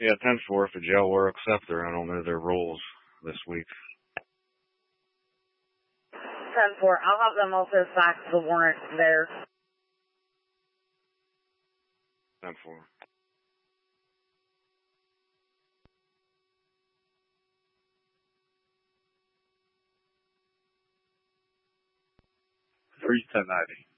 Yeah, 10-4 if the jail will accept her. I don't know their rules this week. 10-4. I'll have them also fax the warrant there. 10-4. Three 1090.